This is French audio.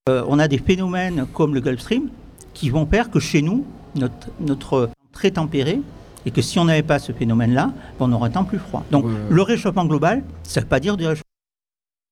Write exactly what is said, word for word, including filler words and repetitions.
Euh, on a des phénomènes comme le Gulf Stream qui vont faire que chez nous, notre, notre très tempéré, et que si on n'avait pas ce phénomène-là, on aurait un temps plus froid. Donc Ouais. le réchauffement global, ça ne veut pas dire du réchauffement